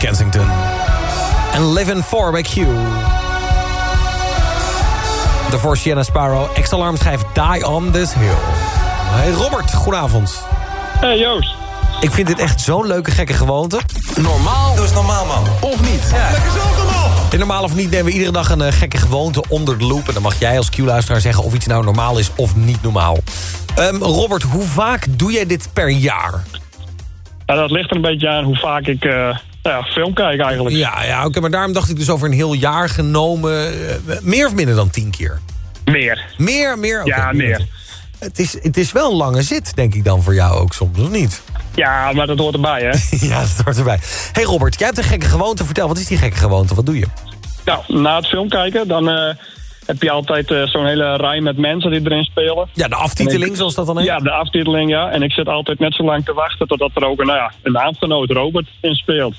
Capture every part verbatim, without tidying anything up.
Kensington. En Living for by Q. Daarvoor Sienna Sparrow. Ex-alarm schrijft Die on this hill. Hey Robert, goedenavond. Hey Joost. Ik vind dit echt zo'n leuke gekke gewoonte. Normaal. Doe eens normaal, man. Of niet. Ja. Lekker zo, kom op! In normaal of niet nemen we iedere dag een uh, gekke gewoonte onder de loep. En dan mag jij als Q-luisteraar zeggen of iets nou normaal is of niet normaal. Um, Robert, hoe vaak doe jij dit per jaar? Ja, dat ligt er een beetje aan hoe vaak ik uh, ja, film kijk eigenlijk. Ja, ja oké, okay, maar daarom dacht ik dus over een heel jaar genomen. Uh, meer of minder dan tien keer? Meer. Meer, meer? Okay, ja, meer. meer. Het is, het is wel een lange zit, denk ik dan voor jou ook soms, of niet? Ja, maar dat hoort erbij, hè? Ja, dat hoort erbij. Hey Robert, jij hebt een gekke gewoonte. Vertel, wat is die gekke gewoonte? Wat doe je? Nou, na het film kijken, dan uh, heb je altijd uh, zo'n hele rij met mensen die erin spelen. Ja, de aftiteling, ik, zoals dat dan heet? Ja, de aftiteling, ja. En ik zit altijd net zo lang te wachten totdat er ook een, nou ja, een naamgenoot, Robert, in speelt.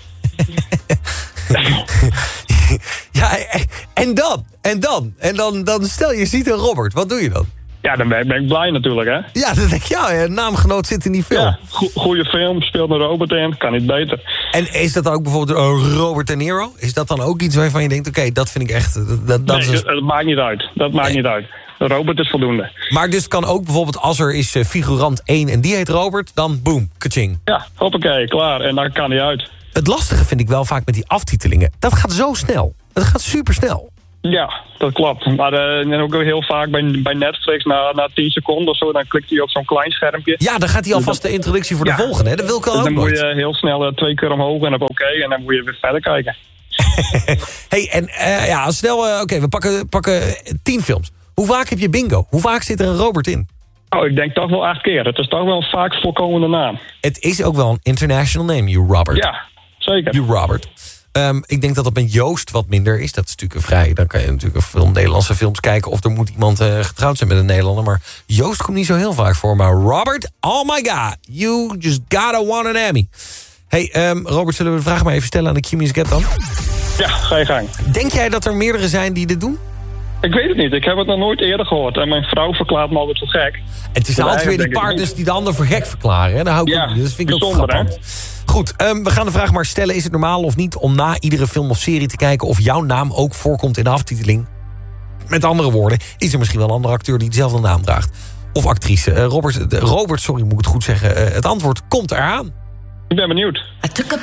Ja, en dan? En dan? En dan, dan stel je ziet een Robert. Wat doe je dan? Ja, dan ben ik, ben ik blij natuurlijk, hè? Ja, dan denk ik, ja, een naamgenoot zit in die film. Ja, go- goede film, speelt een Robert in, kan niet beter. En is dat dan ook bijvoorbeeld uh, Robert De Niro? Is dat dan ook iets waarvan je denkt, oké, okay, dat vind ik echt... Dat, dat nee, is een... dat, dat maakt niet uit. Dat maakt nee. niet uit. Robert is voldoende. Maar dus kan ook bijvoorbeeld, als er is uh, figurant één en die heet Robert, dan boom, kaching. Ja, hoppakee, klaar. En dan kan hij uit. Het lastige vind ik wel vaak met die aftitelingen. Dat gaat zo snel. Dat gaat super snel. Ja, dat klopt. Maar uh, ook heel vaak bij, bij Netflix, na, na tien seconden of zo, dan klikt hij op zo'n klein schermpje. Ja, dan gaat hij alvast de introductie voor ja. de volgende. Hè? Dat wil ik al dus ook dan nooit. moet je heel snel uh, twee keer omhoog en op oké, okay, en dan moet je weer verder kijken. Hey, en uh, ja, snel, uh, oké, okay, we pakken, pakken tien films. Hoe vaak heb je bingo? Hoe vaak zit er een Robert in? Oh, ik denk toch wel acht keer. Het is toch wel een vaak voorkomende naam. Het is ook wel een international name, you Robert. Ja, zeker. You Robert. Um, ik denk dat dat met Joost wat minder is. Dat is natuurlijk een vrij... Dan kan je natuurlijk veel Nederlandse films kijken... of er moet iemand uh, getrouwd zijn met een Nederlander. Maar Joost komt niet zo heel vaak voor. Maar Robert, oh my god. You just gotta want an Emmy. Hey, um, Robert, zullen we de vraag maar even stellen aan de Q-Music App dan? Ja, ga je gang. Denk jij dat er meerdere zijn die dit doen? Ik weet het niet. Ik heb het nog nooit eerder gehoord. En mijn vrouw verklaart me altijd voor gek. Het is altijd weer die partners die de ander voor gek verklaren. Hè? Daar hou ik ja, ook niet. Dat vind ik ook bijzonder, grappig. Goed, um, we gaan de vraag maar stellen. Is het normaal of niet om na iedere film of serie te kijken... of jouw naam ook voorkomt in de aftiteling? Met andere woorden, is er misschien wel een andere acteur... die dezelfde naam draagt? Of actrice? Uh, Robert, uh, Robert, sorry, moet ik het goed zeggen. Uh, het antwoord komt eraan. Ik ben benieuwd. I took a